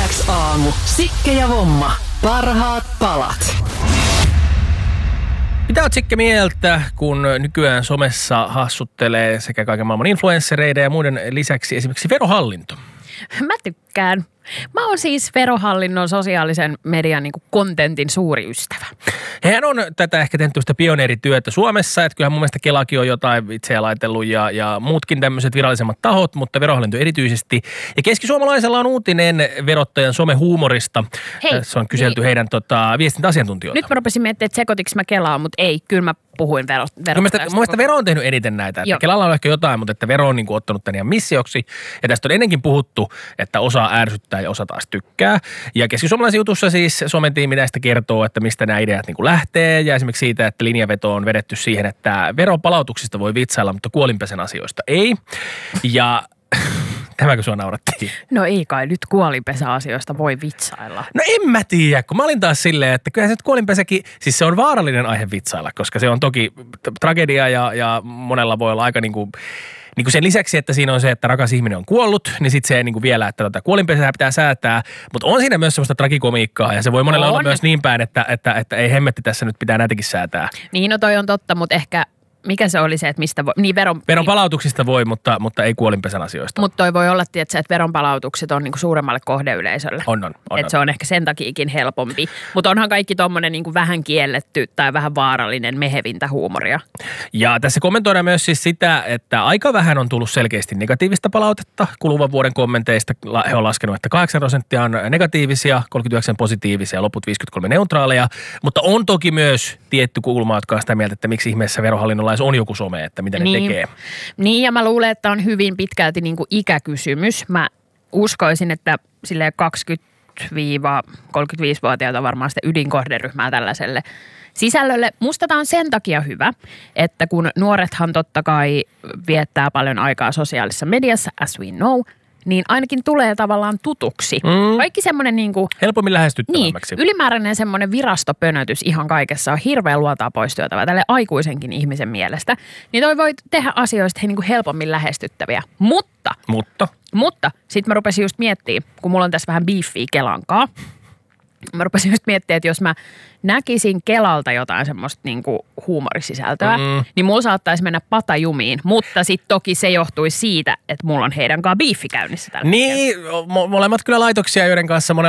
Aamu. Sikke ja Vomma. Parhaat palat. Mitä oot Sikke mieltä, kun nykyään somessa hassuttelee sekä kaiken maailman influenssereiden ja muiden lisäksi esimerkiksi verohallinto? Mä tykkään. Mä oon siis verohallinnon sosiaalisen median niin kuin kontentin suuri ystävä. Hehän on tätä ehkä tehty sitä pioneerityötä Suomessa, että kyllähän mun mielestä Kelakin on jotain itseä laitellut ja muutkin tämmöiset virallisemmat tahot, mutta verohallinto erityisesti. Ja keskisuomalaisella on uutinen verottajan somehuumorista. Hei, se on kyselty heidän viestintäasiantuntijoilta. Nyt mä rupesin miettimään, että sekoitiks mä Kelaa, mutta ei, kyllä mä puhuin verottajasta. Mun mielestä Vero on tehnyt eniten näitä. Että Kelalla on ehkä jotain, mutta että Vero on niin kuin ottanut tämän ihan missioksi. Ja tästä on ennenkin puhuttu, että osa ärsyttää ja osa taas tykkää. Ja keskisuomalaisen jutussa siis sometiimi näistä kertoo, että mistä nämä ideat niin kuin lähtee. Ja esimerkiksi siitä, että linjaveto on vedetty siihen, että veron palautuksista voi vitsailla, mutta kuolinpesän asioista ei. Ja tämäkö sua naurattiin? No ei kai, nyt kuolinpesäasioista voi vitsailla. No en mä tiedä, kun mä olin taas silleen, että kyllähän se nyt kuolinpesäkin, siis se on vaarallinen aihe vitsailla, koska se on toki tragedia ja monella voi olla aika niin kuin sen lisäksi, että siinä on se, että rakas ihminen on kuollut, niin sitten se niin kuin vielä, että kuolinpesää pitää säätää. Mutta on siinä myös semmoista tragikomiikkaa ja se voi monella olla myös niin päin, että ei hemmetti tässä nyt pitää näitäkin säätää. Niin, no toi on totta, mutta ehkä mikä se oli se, että mistä voi, niin veron palautuksista voi, mutta ei kuolinpesän asioista. Mutta toi voi olla, että veronpalautukset on niinku suuremmalle kohdeyleisölle. On. Että se on ehkä sen takiakin helpompi. Mutta onhan kaikki tommonen niinku vähän kielletty tai vähän vaarallinen mehevintä huumoria. Ja tässä kommentoidaan myös siis sitä, että aika vähän on tullut selkeästi negatiivista palautetta kuluvan vuoden kommenteista. He on laskenut, että 8% on negatiivisia, 39 positiivisia ja loput 53 neutraaleja. Mutta on toki myös tietty kulma, jotka on sitä mieltä, että miksi ihmeessä verohallinnolla on joku some, että mitä ne tekee. Niin, ja mä luulen, että on hyvin pitkälti niin kuin ikäkysymys. Mä uskoisin, että silleen 20-35-vuotiaita on varmaan sitä ydinkohderyhmää tällaiselle sisällölle. Musta tää on sen takia hyvä, että kun nuorethan totta kai viettää paljon aikaa sosiaalisessa mediassa, as we know, niin ainakin tulee tavallaan tutuksi. Kaikki semmoinen niinku helpommin lähestyttävämmäksi. Niin, ylimääräinen semmoinen virastopönötys ihan kaikessa on hirveän luontaa poistyötävä tälle aikuisenkin ihmisen mielestä. Niin toi voi tehdä asioista niinku helpommin lähestyttäviä. Mutta sit mä rupesin just miettimään, kun mulla on tässä vähän beefiä Kelankaa. Mä rupesin just miettimään, että jos mä näkisin Kelalta jotain semmoista niinku huumorisisältöä, niin mulla saattaisi mennä patajumiin. Mutta sitten toki se johtuisi siitä, että mulla on heidän kanssa biifi käynnissä tällä hetkellä. Molemmat kyllä laitoksia, joiden kanssa